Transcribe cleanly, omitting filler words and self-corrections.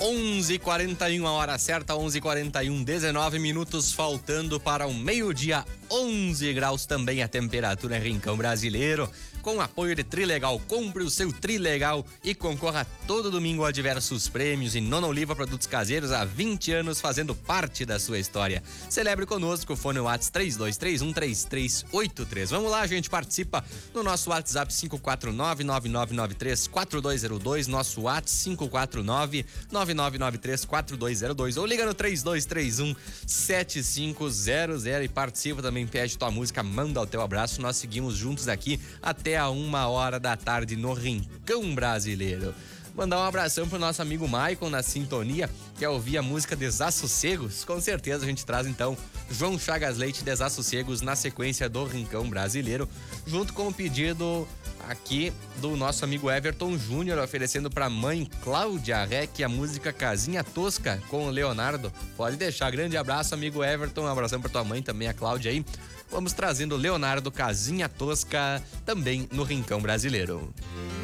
11h41, a hora certa, 11h41, 19 minutos faltando para o meio-dia, 11 graus também a temperatura em Rincão Brasileiro. Com o apoio de Trilegal, compre o seu Trilegal e concorra todo domingo a diversos prêmios. E Nona Oliva Produtos Caseiros, há 20 anos fazendo parte da sua história. Celebre conosco, fone WhatsApp 32313383. Vamos lá, gente, participa no nosso WhatsApp 549-9993-4202, nosso WhatsApp 549-9993-4202, ou liga no 3231-7500 e participa também, pede tua música, manda o teu abraço. Nós seguimos juntos aqui até a 1h da tarde no Rincão Brasileiro. Mandar um abração pro nosso amigo Maicon na sintonia, quer ouvir a música Desassossegos? Com certeza a gente traz então João Chagas Leite, Desassossegos, na sequência do Rincão Brasileiro, junto com o pedido aqui do nosso amigo Everton Júnior, oferecendo pra mãe Cláudia Rec a música Casinha Tosca com o Leonardo. Pode deixar, grande abraço, amigo Everton, um abração pra tua mãe também, a Cláudia aí. Vamos trazendo Leonardo, Casinha Tosca, também no Rincão Brasileiro.